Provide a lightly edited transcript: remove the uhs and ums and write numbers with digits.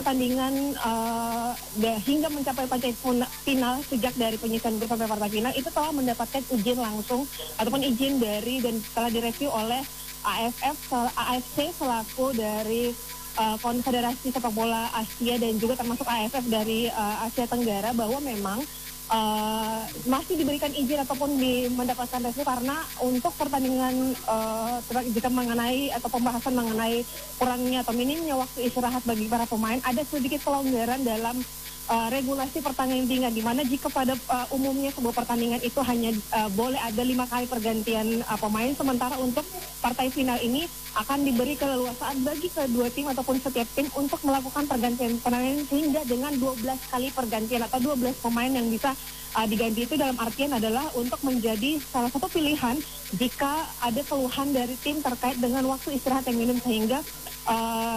pertandingan hingga mencapai partai final sejak dari penyisian grup sampai partai final itu telah mendapatkan izin langsung ataupun izin dari dan telah direview oleh AFC selaku dari Konfederasi Sepak Bola Asia dan juga termasuk AFF dari Asia Tenggara bahwa memang masih diberikan izin ataupun mendapatkan review karena untuk pertandingan jika mengenai atau pembahasan mengenai kurangnya atau minimnya waktu istirahat bagi para pemain ada sedikit kelonggaran dalam regulasi pertandingan di mana jika pada umumnya sebuah pertandingan itu hanya boleh ada 5 kali pergantian pemain, sementara untuk partai final ini akan diberi keleluasaan bagi kedua tim ataupun setiap tim untuk melakukan pergantian pemain sehingga dengan 12 kali pergantian atau 12 pemain yang bisa diganti itu dalam artian adalah untuk menjadi salah satu pilihan jika ada keluhan dari tim terkait dengan waktu istirahat yang minim sehingga